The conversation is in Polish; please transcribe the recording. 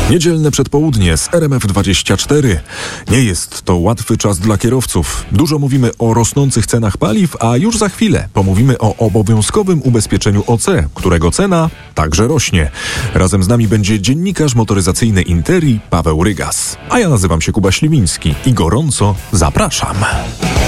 Niedzielne przedpołudnie z RMF24. Nie jest to łatwy czas dla kierowców. Dużo mówimy o rosnących cenach paliw, a już za chwilę pomówimy o obowiązkowym ubezpieczeniu OC, którego cena także rośnie. Razem z nami będzie dziennikarz motoryzacyjny Interi Paweł Rygas. A ja nazywam się Kuba Śliwiński i gorąco zapraszam.